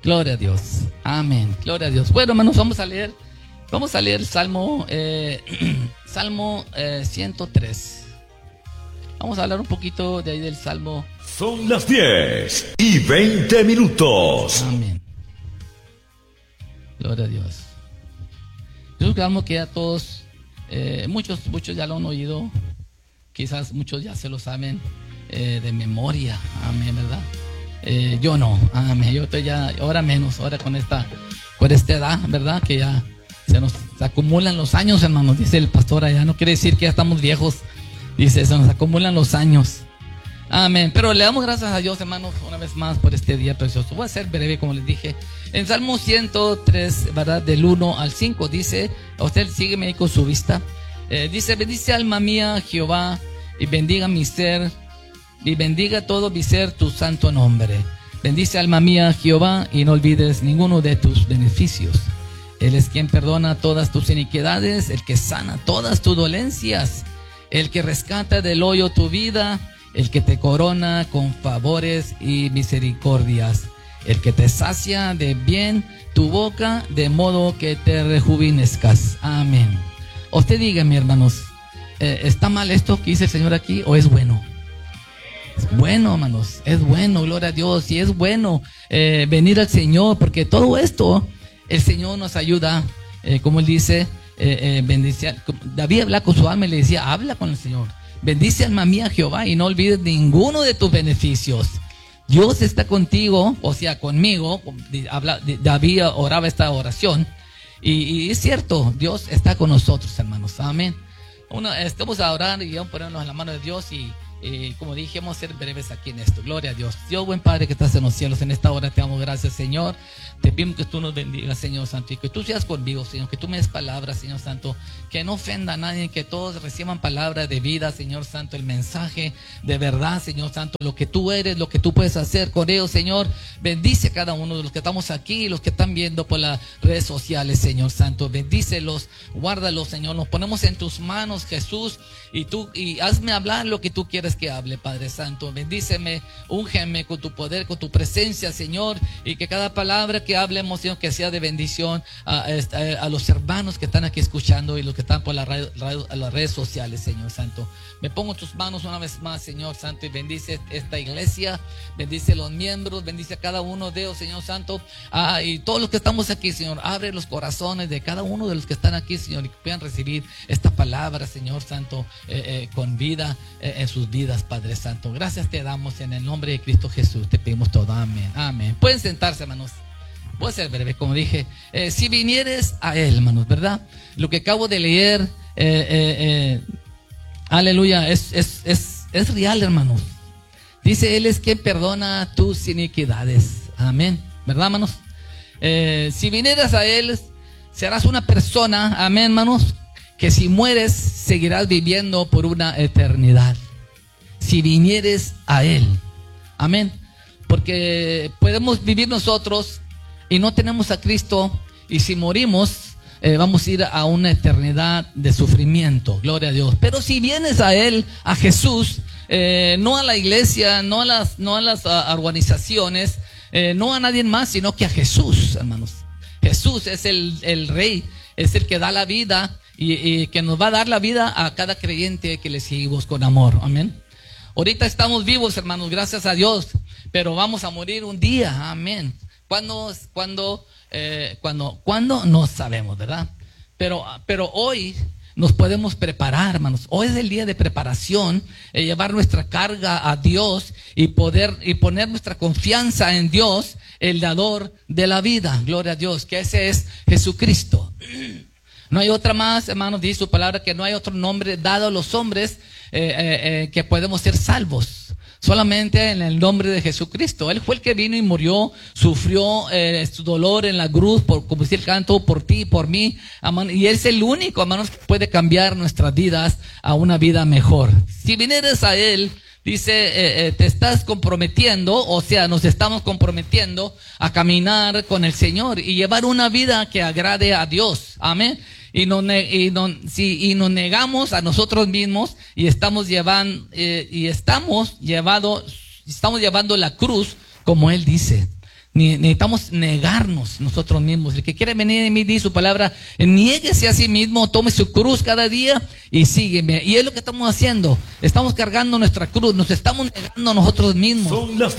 Gloria a Dios. Amén. Gloria a Dios. Bueno, hermanos, vamos a leer el Salmo, Salmo 103. Vamos a hablar un poquito de ahí del Salmo. Son las 10:20. Amén. Gloria a Dios. Yo creo que ya todos, muchos ya lo han oído. Quizás muchos ya se lo saben de memoria. Amén, ¿verdad? Yo no. Amén. Yo estoy ya, ahora menos, ahora con esta edad, ¿verdad? Que ya se nos acumulan los años, hermanos. Dice el pastor allá. No quiere decir que ya estamos viejos. Dice, se nos acumulan los años. Amén. Pero le damos gracias a Dios, hermanos, una vez más por este día precioso. Voy a ser breve, como les dije. En Salmo 103, ¿verdad? Del 1 al 5, dice, a usted sígueme ahí con su vista. Dice, bendice alma mía Jehová, y bendiga mi ser, y bendiga todo mi ser tu santo nombre. Bendice alma mía Jehová, y no olvides ninguno de tus beneficios. Él es quien perdona todas tus iniquidades, el que sana todas tus dolencias, el que rescata del hoyo tu vida, el que te corona con favores y misericordias, el que te sacia de bien tu boca, de modo que te rejuvenezcas. Amén. Usted dígame, hermanos, ¿está mal esto que dice el Señor aquí o es bueno? Es bueno, hermanos, es bueno, gloria a Dios. Y es bueno venir al Señor, porque todo esto el Señor nos ayuda, como Él dice, bendice. David habla con su alma y le decía, habla con el Señor. Bendice alma mía Jehová, y no olvides ninguno de tus beneficios. Dios está contigo, o sea, conmigo. David oraba esta oración, y es cierto, Dios está con nosotros, hermanos. Amén. Estamos a orar y vamos a ponernos en la mano de Dios, y como dije, vamos a ser breves aquí en esto. Gloria a Dios. Dios, buen Padre que estás en los cielos, en esta hora te damos gracias, Señor. Te pedimos que tú nos bendigas, Señor Santo, y que tú seas conmigo, Señor, que tú me des palabras, Señor Santo, que no ofenda a nadie, que todos reciban palabra de vida, Señor Santo, el mensaje de verdad, Señor Santo, lo que tú eres, lo que tú puedes hacer con ellos, Señor. Bendice a cada uno de los que estamos aquí, los que están viendo por las redes sociales, Señor Santo. Bendícelos, guárdalos, Señor. Nos ponemos en tus manos, Jesús, y hazme hablar lo que tú quieres que hable, Padre Santo. Bendíceme, úngeme con tu poder, con tu presencia, Señor, y que cada palabra que hablemos, Señor, que sea de bendición a los hermanos que están aquí escuchando y los que están por las redes sociales, Señor Santo. Me pongo en tus manos una vez más, Señor Santo, y bendice esta iglesia, bendice los miembros, bendice a cada uno de ellos, Señor Santo, y todos los que estamos aquí, Señor. Abre los corazones de cada uno de los que están aquí, Señor, y que puedan recibir esta palabra, Señor Santo, con vida en sus vidas, Padre Santo. Gracias te damos en el nombre de Cristo Jesús. Te pedimos todo. Amén. Amén. Pueden sentarse, hermanos. Voy a ser breve, como dije. Si vinieres a Él, hermanos, ¿verdad? Lo que acabo de leer, aleluya, es real, hermanos. Dice, Él es quien perdona tus iniquidades. Amén. ¿Verdad, hermanos? Si vinieras a Él, serás una persona, amén, hermanos, que si mueres, seguirás viviendo por una eternidad. Si vinieres a Él. Amén. Porque podemos vivir nosotros y no tenemos a Cristo, y si morimos, vamos a ir a una eternidad de sufrimiento. Gloria a Dios. Pero si vienes a Él, a Jesús, no a la iglesia, no a las organizaciones, no a nadie más, sino que a Jesús, hermanos. Jesús es el Rey, es el que da la vida, y que nos va a dar la vida a cada creyente que le seguimos con amor. Amén. Ahorita estamos vivos, hermanos, gracias a Dios, pero vamos a morir un día. Amén. ¿Cuándo? No sabemos, ¿verdad? Pero hoy nos podemos preparar, hermanos. Hoy es el día de preparación, llevar nuestra carga a Dios y poner nuestra confianza en Dios, el dador de la vida. Gloria a Dios, que ese es Jesucristo. No hay otra más, hermanos, dice su palabra, que no hay otro nombre dado a los hombres que podemos ser salvos. Solamente en el nombre de Jesucristo. Él fue el que vino y murió, sufrió su dolor en la cruz, como decía el canto, por ti y por mí, hermano. Y Él es el único, hermanos, que puede cambiar nuestras vidas a una vida mejor. Si vinieres a Él, dice, te estás comprometiendo, o sea, nos estamos comprometiendo a caminar con el Señor y llevar una vida que agrade a Dios. Amén. Y nos negamos a nosotros mismos y estamos llevando la cruz, como Él dice. Necesitamos negarnos nosotros mismos. El que quiere venir en mí, dice su palabra, niéguese a sí mismo, tome su cruz cada día y sígueme. Y es lo que estamos haciendo. Estamos cargando nuestra cruz, nos estamos negando a nosotros mismos. Son las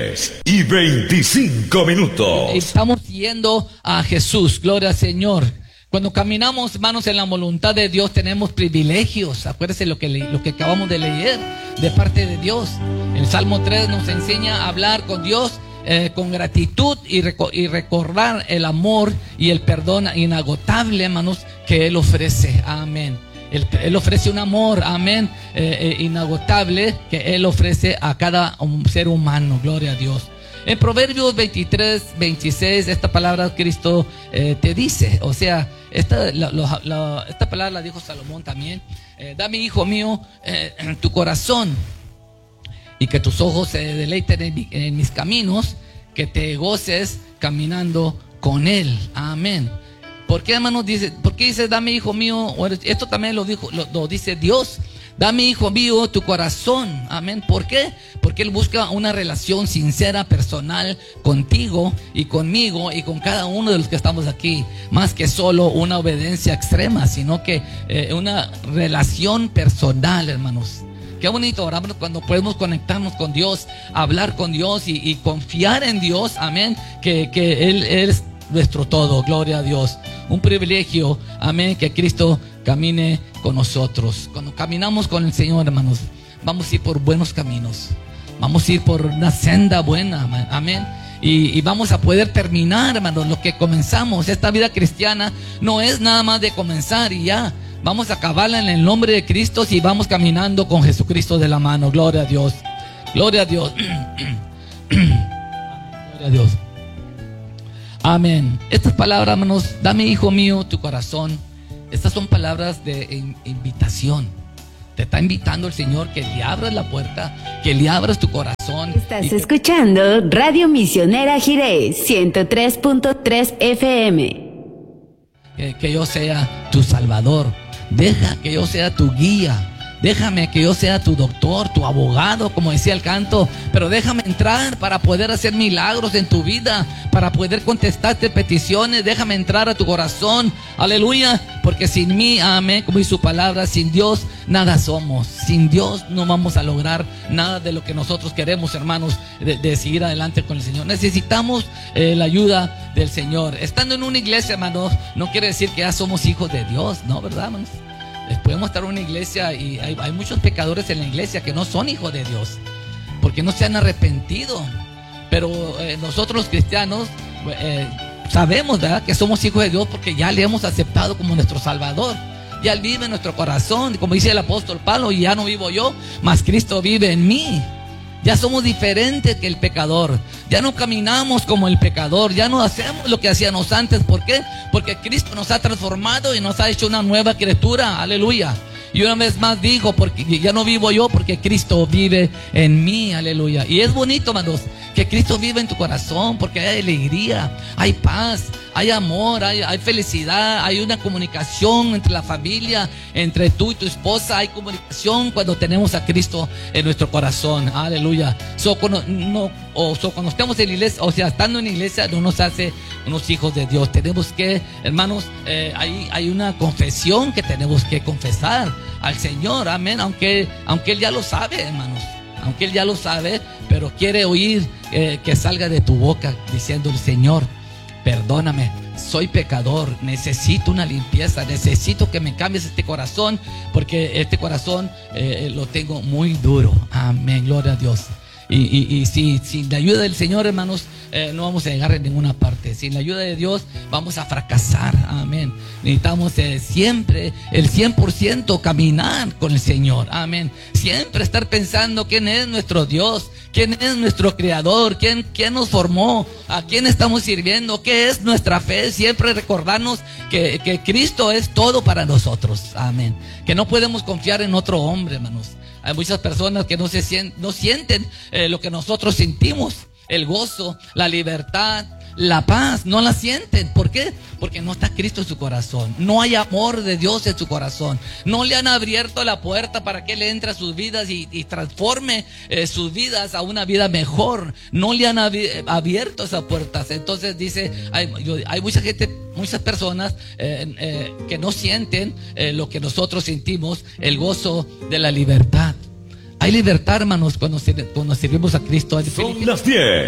10:25. Estamos yendo a Jesús, gloria al Señor. Cuando caminamos, hermanos, en la voluntad de Dios, tenemos privilegios. Acuérdense lo que acabamos de leer de parte de Dios. El Salmo 3 nos enseña a hablar con Dios con gratitud y recordar el amor y el perdón inagotable, hermanos, que Él ofrece. Amén. Él ofrece un amor, amén, inagotable, que Él ofrece a cada ser humano. Gloria a Dios. En Proverbios 23:26, esta palabra Cristo te dice, o sea, esta palabra la dijo Salomón también. Dame, hijo mío, tu corazón, y que tus ojos se deleiten en mis caminos, que te goces caminando con Él. Amén. ¿Por qué, hermanos, por qué dice, dame, hijo mío? Esto también lo dice Dios. Dame, hijo mío, tu corazón. Amén. ¿Por qué? Porque Él busca una relación sincera, personal, contigo y conmigo y con cada uno de los que estamos aquí. Más que solo una obediencia extrema, sino que una relación personal, hermanos. Qué bonito, ¿verdad? Cuando podemos conectarnos con Dios, hablar con Dios y confiar en Dios. Amén. Que Él es nuestro todo. Gloria a Dios. Un privilegio. Amén. Que Cristo camine con nosotros. Cuando caminamos con el Señor, hermanos, vamos a ir por buenos caminos. Vamos a ir por una senda buena. Amén. Y vamos a poder terminar, hermanos, lo que comenzamos. Esta vida cristiana no es nada más de comenzar y ya. Vamos a acabarla en el nombre de Cristo y vamos caminando con Jesucristo de la mano. Gloria a Dios. Gloria a Dios. Gloria a Dios. Amén. Estas palabras, hermanos, dame, hijo mío, tu corazón. Estas son palabras de invitación. Te está invitando el Señor que le abras la puerta, que le abras tu corazón. Estás escuchando Radio Misionera Jiré 103.3 FM. Que yo sea tu Salvador. Deja que yo sea tu guía. Déjame que yo sea tu doctor, tu abogado, como decía el canto. Pero déjame entrar para poder hacer milagros en tu vida, para poder contestarte peticiones. Déjame entrar a tu corazón. Aleluya. Porque sin mí, amén, como dice su palabra, sin Dios nada somos. Sin Dios no vamos a lograr nada de lo que nosotros queremos, hermanos, de seguir adelante con el Señor. Necesitamos la ayuda del Señor. Estando en una iglesia, hermanos, no quiere decir que ya somos hijos de Dios, ¿no? ¿Verdad, hermanos? Podemos estar en una iglesia y hay muchos pecadores en la iglesia que no son hijos de Dios, porque no se han arrepentido. Pero nosotros los cristianos sabemos, ¿verdad?, que somos hijos de Dios porque ya le hemos aceptado como nuestro Salvador. Ya Él vive en nuestro corazón, como dice el apóstol Pablo, y ya no vivo yo, mas Cristo vive en mí. Ya somos diferentes que el pecador. Ya no caminamos como el pecador. Ya no hacemos lo que hacíamos antes. ¿Por qué? Porque Cristo nos ha transformado y nos ha hecho una nueva criatura. Aleluya. Y una vez más dijo, porque ya no vivo yo, porque Cristo vive en mí. Aleluya. Y es bonito, hermanos, que Cristo vive en tu corazón, porque hay alegría, hay paz, hay amor, hay felicidad, hay una comunicación entre la familia, entre tú y tu esposa. Hay comunicación cuando tenemos a Cristo en nuestro corazón. Aleluya. Cuando estamos en la iglesia, o sea, estando en la iglesia, no nos hace unos hijos de Dios. Tenemos que, hermanos, hay una confesión que tenemos que confesar al Señor. Amén. Aunque Él ya lo sabe, hermanos. Aunque Él ya lo sabe, pero quiere oír que salga de tu boca diciendo: Señor, perdóname, soy pecador, necesito una limpieza, necesito que me cambies este corazón, porque este corazón lo tengo muy duro. Amén, gloria a Dios. Y sin la ayuda del Señor, hermanos, no vamos a llegar a ninguna parte. Sin la ayuda de Dios vamos a fracasar. Amén. Necesitamos siempre el 100% caminar con el Señor. Amén. Siempre estar pensando quién es nuestro Dios, quién es nuestro Creador, quién nos formó, a quién estamos sirviendo, qué es nuestra fe. Siempre recordarnos que Cristo es todo para nosotros. Amén. Que no podemos confiar en otro hombre, hermanos. Hay muchas personas que no sienten lo que nosotros sentimos. El gozo, la libertad, la paz, no la sienten. ¿Por ¿Por qué? Porque no está Cristo en su corazón. No hay amor de Dios en su corazón. No le han abierto la puerta para que Él entre a sus vidas y transforme sus vidas a una vida mejor. No le han abierto esas puertas. Entonces dice, hay mucha gente, muchas personas que no sienten lo que nosotros sentimos, el gozo de la libertad. Hay libertad, hermanos, cuando servimos a Cristo. Son las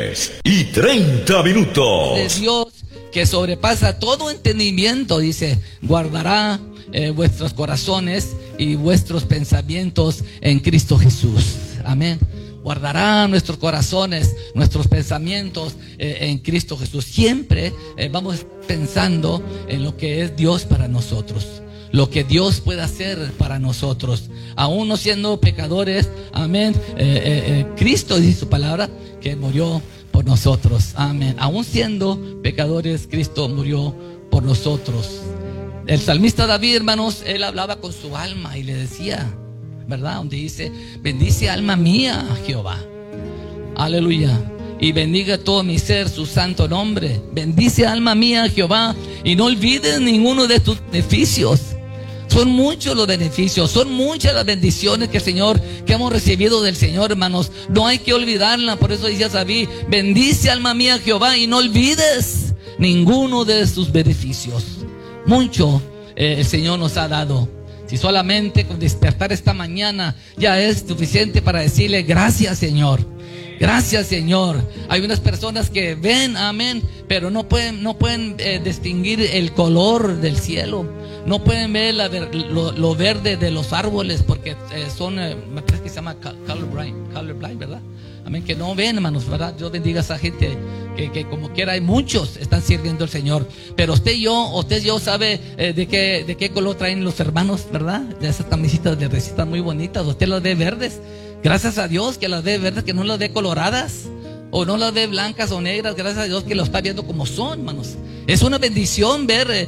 10:30. De Dios, que sobrepasa todo entendimiento, dice, guardará vuestros corazones y vuestros pensamientos en Cristo Jesús. Amén. Guardará nuestros corazones, nuestros pensamientos en Cristo Jesús. Siempre vamos pensando en lo que es Dios para nosotros, lo que Dios puede hacer para nosotros, aún no siendo pecadores. Amén. Cristo dice su palabra que murió por nosotros. Amén. Aún siendo pecadores, Cristo murió por nosotros. El salmista David, hermanos, él hablaba con su alma y le decía, ¿verdad? Donde dice, bendice alma mía a Jehová. Aleluya. Y bendiga todo mi ser su santo nombre. Bendice alma mía a Jehová y no olvides ninguno de tus beneficios. Son muchos los beneficios, son muchas las bendiciones que el Señor, que hemos recibido del Señor, hermanos. No hay que olvidarla. Por eso decía David, bendice alma mía a Jehová y no olvides ninguno de sus beneficios. Mucho el Señor nos ha dado. Si solamente con despertar esta mañana ya es suficiente para decirle gracias, Señor. Gracias, Señor. Hay unas personas que ven, amén, pero no pueden distinguir el color del cielo. No pueden ver lo verde de los árboles porque me parece que se llama colorblind, ¿verdad? Amén, que no ven, hermanos, ¿verdad? Dios bendiga a esa gente que como quiera, hay muchos están sirviendo al Señor. Pero usted y yo sabe de qué color traen los hermanos, ¿verdad? De esas camisitas de recitas muy bonitas. Usted las ve verdes. Gracias a Dios que las ve verdes, que no las ve coloradas o no las ve blancas o negras. Gracias a Dios que lo está viendo como son, hermanos. Es una bendición verme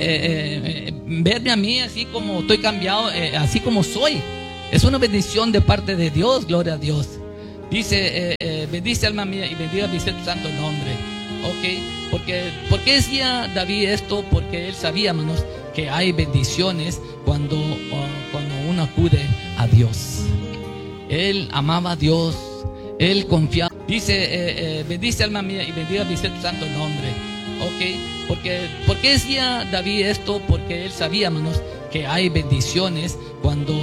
a mí así como estoy cambiado, así como soy. Es una bendición de parte de Dios, gloria a Dios. Dice, bendice alma mía y bendiga mi ser tu santo nombre. Ok, ¿por qué decía David esto? Porque él sabía, hermanos, que hay bendiciones cuando uno acude a Dios. Él amaba a Dios, él confiaba. Dice, bendice alma mía y bendiga mi ser tu santo nombre. Ok, ¿por qué decía David esto? Porque él sabía, hermanos, que hay bendiciones cuando